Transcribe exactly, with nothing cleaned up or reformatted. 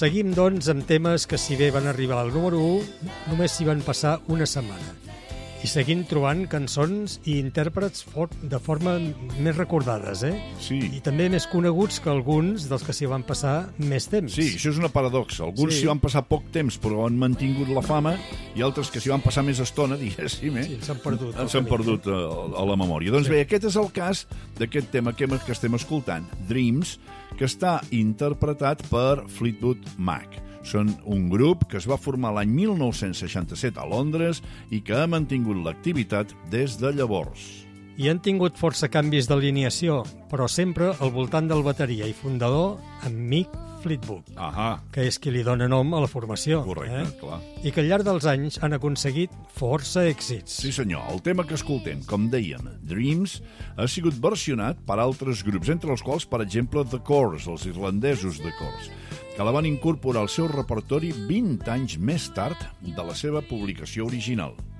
Seguim, doncs, amb temes que, si bé van arribar al número u, només s'hi van passar una setmana. I seguim trobant cançons i intèrprets for de forma més recordades, eh? Sí. I també més coneguts que alguns dels que s'hi van passar més temps. Sí, això és una paradoxa. Alguns Sí. s'hi van passar poc temps però han mantingut la fama i altres que s'hi van passar més estona, diguéssim, eh? Sí, s'han perdut. el S'han camí, perdut a, a la memòria. Doncs Sí. bé, aquest és el cas d'aquest tema que, que estem escoltant, Dreams, que està interpretat per Fleetwood Mac. Són un grup que es va formar l'any mil nou-cents seixanta-set a Londres i que ha mantingut l'activitat des de llavors. I han tingut força canvis d'alineació, però sempre al voltant del bateria i fundador, en Mick Fleetwood, Ahà, que és qui li dona nom a la formació. correcte, eh? clar. I que al llarg dels anys han aconseguit força èxits. Sí senyor, el tema que escoltem, com dèiem, Dreams, ha sigut versionat per altres grups, entre els quals, per exemple, The Corrs, els irlandesos The Corrs, que la van incorporar al seu repertori vint anys més tard de la seva publicació original.